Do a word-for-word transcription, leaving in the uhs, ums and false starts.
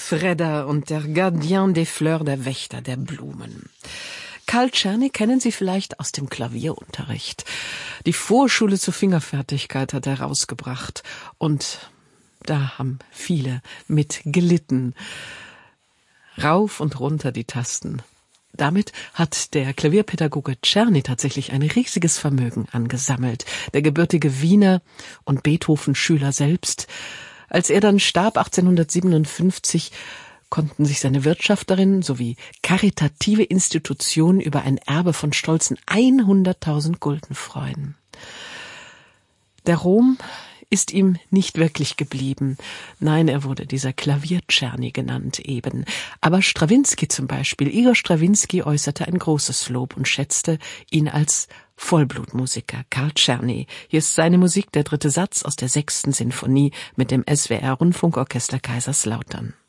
Fredda und der Gardien des Fleurs, der Wächter der Blumen. Karl Czerny kennen Sie vielleicht aus dem Klavierunterricht. Die Vorschule zur Fingerfertigkeit hat er rausgebracht. Und da haben viele mit gelitten. Rauf und runter die Tasten. Damit hat der Klavierpädagoge Czerny tatsächlich ein riesiges Vermögen angesammelt. Der gebürtige Wiener und Beethoven-Schüler selbst. Als er dann starb achtzehnhundertsiebenundfünfzig, konnten sich seine Wirtschafterinnen sowie karitative Institutionen über ein Erbe von stolzen hunderttausend Gulden freuen. Der Ruhm ist ihm nicht wirklich geblieben. Nein, er wurde dieser Klavier-Czerny genannt eben. Aber Strawinski zum Beispiel, Igor Strawinski äußerte ein großes Lob und schätzte ihn als Vollblutmusiker, Karl Czerny. Hier ist seine Musik, der dritte Satz aus der sechsten Sinfonie mit dem S W R-Rundfunkorchester Kaiserslautern.